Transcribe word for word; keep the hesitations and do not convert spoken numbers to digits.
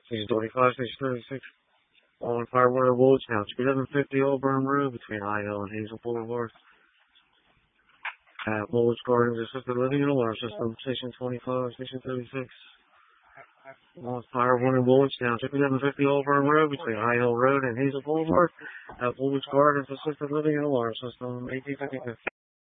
Station twenty-five, Station thirty-six. On Firewater Woods, Township eleven fifty Old Burn Road between High Hill and Hazel Boulevard. At Woolwich Gardens Assisted Living and Alarm System, Station twenty-five, Station thirty-six. On Firewater Woods, Township eleven fifty Old Burn Road between High Hill Road and Hazel Boulevard. At Woolwich Gardens Assisted Living and Alarm System, eighteen fifty-five.